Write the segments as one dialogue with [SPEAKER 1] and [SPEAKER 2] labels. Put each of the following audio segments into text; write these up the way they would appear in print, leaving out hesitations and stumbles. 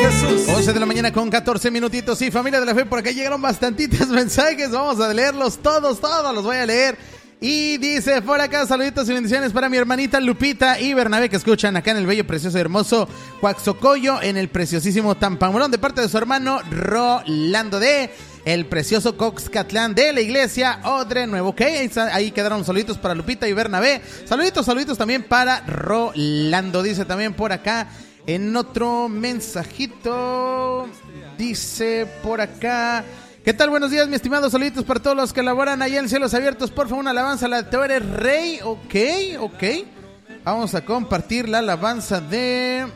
[SPEAKER 1] Jesús.
[SPEAKER 2] 11 de la mañana con 14 minutitos. Sí, familia de la fe, por acá llegaron bastantitos mensajes. Vamos a leerlos todos los voy a leer. Y dice por acá, saluditos y bendiciones para mi hermanita Lupita y Bernabé, que escuchan acá en el bello, precioso y hermoso Coaxocoyo, en el preciosísimo Tampamolón, de parte de su hermano Rolando de el precioso Coxcatlán de la iglesia Odre Nuevo. Ok, ahí quedaron saluditos para Lupita y Bernabé. Saluditos también para Rolando. Dice también por acá en otro mensajito, dice por acá: ¿qué tal? Buenos días, mi estimado. Saluditos para todos los que laboran allá en Cielos Abiertos. Por favor, una alabanza a la de Tú eres rey. Ok. Vamos a compartir la alabanza de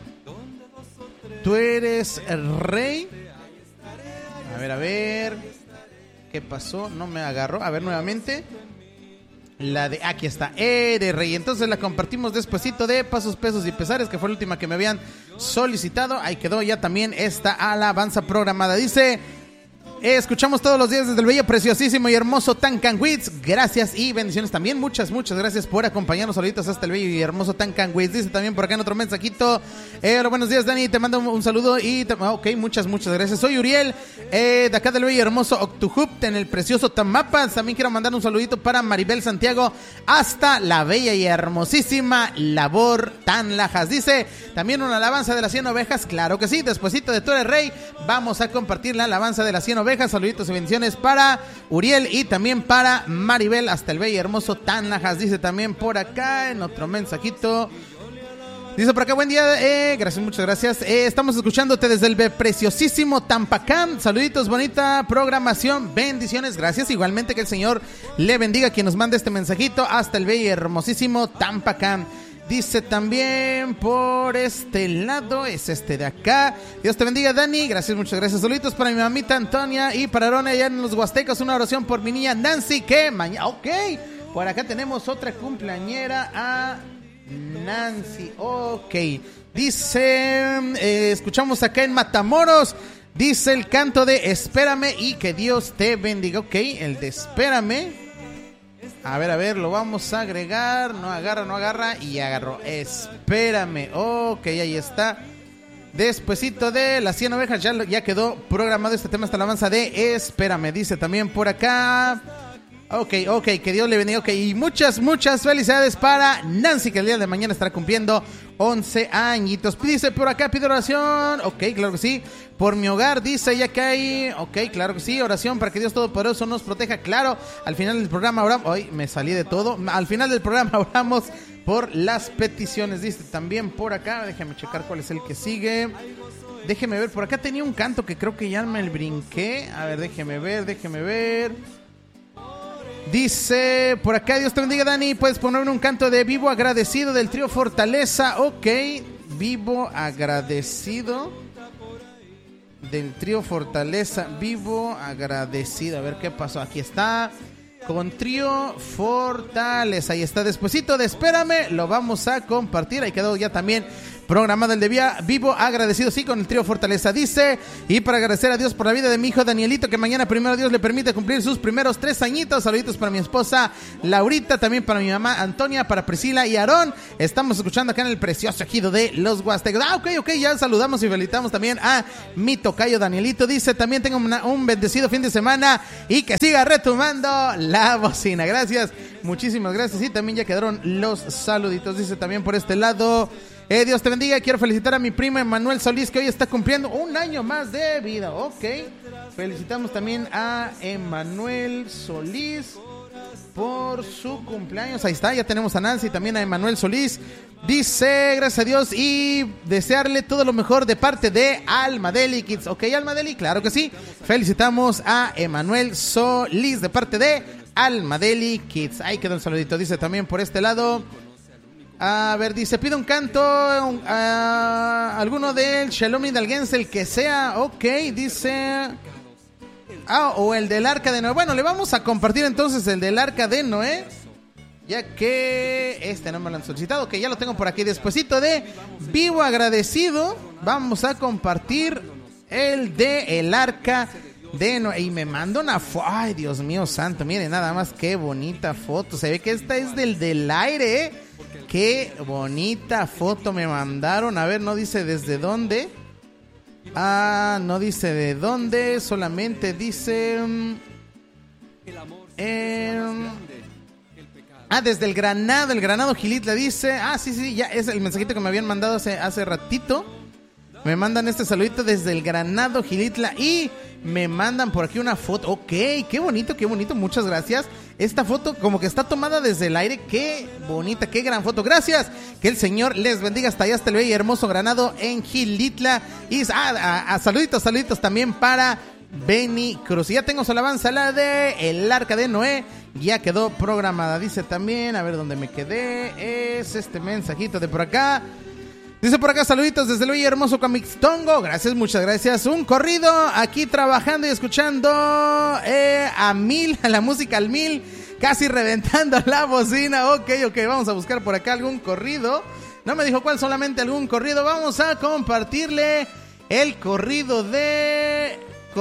[SPEAKER 2] Tú eres rey. A ver. ¿Qué pasó? No me agarró. A ver, nuevamente. La de, aquí está, de rey. Entonces la compartimos despuesito de Pasos, Pesos y Pesares, que fue la última que me habían solicitado. Ahí quedó ya también esta alabanza programada. Dice: escuchamos todos los días desde el bello, preciosísimo y hermoso Tancanwitz. Gracias y bendiciones también. Muchas gracias por acompañarnos solitos hasta el bello y hermoso Tancanwitz. Dice también por acá en otro mensajito: hola, buenos días, Dani. Te mando un saludo y ok, muchas gracias. Soy Uriel, de acá del bello y hermoso Octujup, en el precioso Tamapas. También quiero mandar un saludito para Maribel Santiago hasta la bella y hermosísima Labor Tan Lajas. Dice también una alabanza de las 100 ovejas. Claro que sí, despuesito de Tú eres rey vamos a compartir la alabanza de las 100 ovejas. Saluditos y bendiciones para Uriel y también para Maribel hasta el bello y hermoso Tanlajas. Dice también por acá en otro mensajito, dice por acá: buen día, gracias, muchas gracias. Estamos escuchándote desde el preciosísimo Tampacán. Saluditos, bonita programación, bendiciones, gracias. Igualmente, que el Señor le bendiga a quien nos mande este mensajito hasta el bello y hermosísimo Tampacán. Dice también por este lado, es este de acá: Dios te bendiga, Dani. Gracias, muchas gracias. Saluditos para mi mamita Antonia y para Arona allá en los Huastecos. Una oración por mi niña Nancy, que mañana... Ok, por acá tenemos otra cumpleañera, a Nancy. Ok, dice, escuchamos acá en Matamoros, dice el canto de Espérame y que Dios te bendiga. Ok, el de Espérame. A ver, lo vamos a agregar. No agarra y agarró. Espérame. Ok, ahí está. Despuesito de las 100 ovejas ya quedó programado este tema, esta alabanza de Espérame. Dice también por acá: ok, que Dios le bendiga. Ok, y muchas felicidades para Nancy, que el día de mañana estará cumpliendo 11 añitos. Dice por acá: pide oración. Ok, claro que sí. Por mi hogar, dice, ya que hay... Ok, claro que sí. Oración para que Dios Todopoderoso nos proteja. Claro, al final del programa oramos... Hoy me salí de todo. Al final del programa oramos por las peticiones. Dice también por acá: déjame checar cuál es el que sigue. Déjeme ver, por acá tenía un canto que creo que ya me el brinqué. A ver, déjeme ver. Dice por acá: Dios te bendiga, Dani. Puedes ponerme un canto de Vivo Agradecido del trío Fortaleza. Ok, Vivo Agradecido del trío Fortaleza. Vivo Agradecido. A ver qué pasó. Aquí está, con trío Fortaleza. Ahí está, despuesito de Espérame lo vamos a compartir. Ahí quedó ya también programado el de Vivo Agradecido, sí, con el trío Fortaleza. Dice: y para agradecer a Dios por la vida de mi hijo Danielito, que mañana primero Dios le permite cumplir sus primeros 3 añitos. Saluditos para mi esposa Laurita, también para mi mamá Antonia, para Priscila y Aarón. Estamos escuchando acá en el precioso ejido de los Huastecos. Ok, ya saludamos y felicitamos también a mi tocayo Danielito. Dice también: tengo un bendecido fin de semana y que siga retumbando la bocina. Gracias, muchísimas gracias. Y también ya quedaron los saluditos. Dice también por este lado: Dios te bendiga, quiero felicitar a mi primo Emanuel Solís, que hoy está cumpliendo 1 año más de vida. Ok, felicitamos también a Emanuel Solís por su cumpleaños. Ahí está, ya tenemos a Nancy, también a Emanuel Solís. Dice: gracias a Dios y desearle todo lo mejor de parte de Almadeli Kids. Ok, Almadeli, claro que sí. Felicitamos a Emanuel Solís de parte de Almadeli Kids. Ahí quedó el saludito. Dice también por este lado: a ver, dice, pide un canto, alguno del Shalom Hidalguense, el que sea. Ok, dice... o el del Arca de Noé. Bueno, le vamos a compartir entonces el del Arca de Noé, ya que este no me lo han solicitado. Que ya lo tengo por aquí. Despuesito de Vivo Agradecido, vamos a compartir el de el Arca de Noé. Y me manda una foto. Ay, Dios mío santo, miren nada más qué bonita foto. Se ve que esta es del aire, ¿eh? Qué bonita foto me mandaron. A ver, no dice desde dónde. No dice de dónde, solamente dice... desde el Granado Gilitla dice... sí, ya es el mensajito que me habían mandado hace ratito. Me mandan este saludito desde el Granado Gilitla y me mandan por aquí una foto. Ok, qué bonito, muchas gracias. Esta foto como que está tomada desde el aire. Qué bonita, qué gran foto. Gracias, que el Señor les bendiga hasta allá, hasta el bello y hermoso Granado en Gilitla. Y saluditos también para Benny Cruz. Y ya tengo su alabanza, la de El Arca de Noé. Ya quedó programada. Dice también, a ver dónde me quedé. Es este mensajito de por acá. Dice por acá, saluditos desde el bello y hermoso Camixtongo. Gracias, muchas gracias. Un corrido aquí trabajando y escuchando a la música al 1000, casi reventando la bocina. Ok, vamos a buscar por acá algún corrido. No me dijo cuál, solamente algún corrido. Vamos a compartirle el corrido de...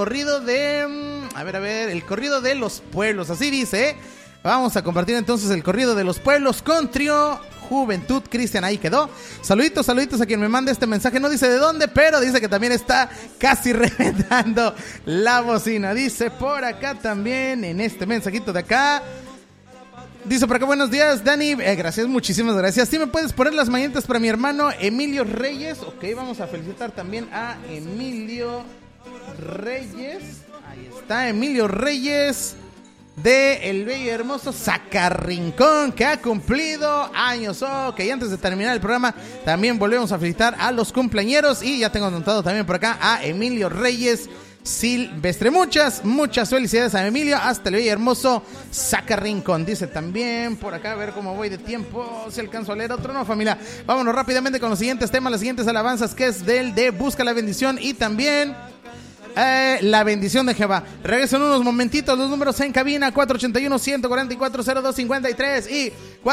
[SPEAKER 2] el corrido de los pueblos. Así dice, Vamos a compartir entonces el corrido de los pueblos con Trío Juventud Cristian. Ahí quedó. Saluditos a quien me manda este mensaje. No dice de dónde, pero dice que también está casi reventando la bocina. Dice por acá también, en este mensajito de acá. Dice por acá, buenos días, Dani. Gracias, muchísimas gracias. ¿Sí me puedes poner las mañanitas para mi hermano Emilio Reyes? Ok, vamos a felicitar también a Emilio Reyes. Ahí está, Emilio Reyes de el bello y hermoso Zacarrincón, que ha cumplido años. Ok, antes de terminar el programa también volvemos a felicitar a los cumpleañeros. Y ya tengo anotado también por acá a Emilio Reyes Silvestre. Muchas felicidades a Emilio hasta el bello y hermoso Zacarrincón. Dice también por acá, a ver cómo voy de tiempo, si alcanzo a leer otro. No, familia, vámonos rápidamente con los siguientes temas, las siguientes alabanzas, que es del de Busca la Bendición y también la bendición de Jehová. Regreso en unos momentitos. Los números en cabina: 481-144-0253 y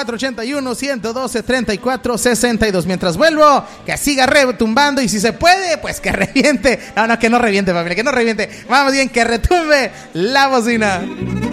[SPEAKER 2] 481-112-3462. Mientras vuelvo, que siga retumbando, y si se puede, pues que reviente. No, que no reviente, familia, que no reviente. Vamos bien, que retumbe la bocina.